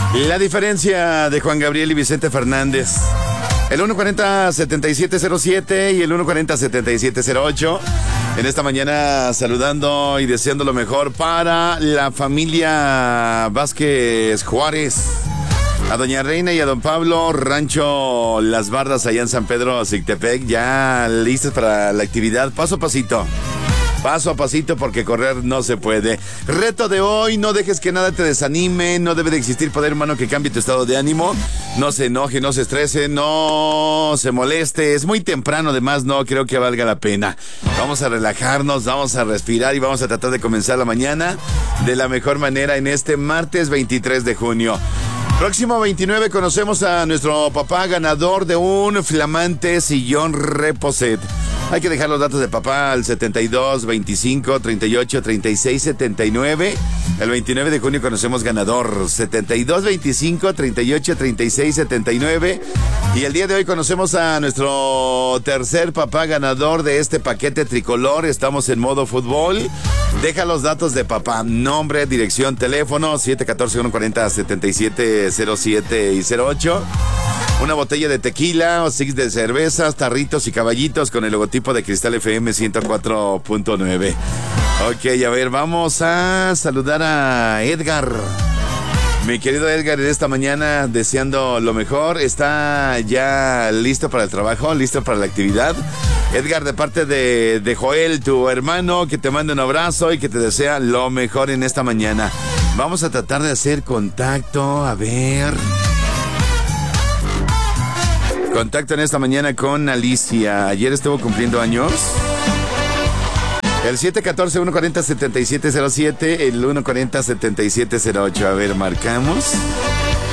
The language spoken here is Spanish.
La diferencia de Juan Gabriel y Vicente Fernández. El 140-7707 y el 140-7708. En esta mañana saludando y deseando lo mejor para la familia Vázquez Juárez. A doña Reina y a don Pablo, Rancho Las Bardas allá en San Pedro, Zictepec. Ya listos para la actividad, paso a pasito. Paso a pasito porque correr no se puede. Reto de hoy, no dejes que nada te desanime, no debe de existir poder humano que cambie tu estado de ánimo. No se enoje, no se estrese, no se moleste. Es muy temprano, además no creo que valga la pena. Vamos a relajarnos, vamos a respirar y vamos a tratar de comenzar la mañana de la mejor manera en este martes 23 de junio. Próximo 29 conocemos a nuestro papá ganador de un flamante sillón Reposet. Hay que dejar los datos de papá al 72 25 38 36 79. El 29 de junio conocemos ganador 72 25 38 36 79. Y el día de hoy conocemos a nuestro tercer papá ganador de este paquete tricolor. Estamos en modo fútbol. Deja los datos de papá, nombre, dirección, teléfono 714-140-7707 y 08. Una botella de tequila o six de cervezas, tarritos y caballitos con el logotipo de Cristal FM 104.9. Ok, a ver, vamos a saludar a Edgar. Mi querido Edgar, en esta mañana deseando lo mejor. ¿Está ya listo para el trabajo? ¿Listo para la actividad? Edgar, de parte de Joel, tu hermano, que te manda un abrazo y que te desea lo mejor en esta mañana. Vamos a tratar de hacer contacto, a ver... Contacto en esta mañana con Alicia. Ayer estuvo cumpliendo años. El 714-140-7707, el 140-7708. A ver, marcamos.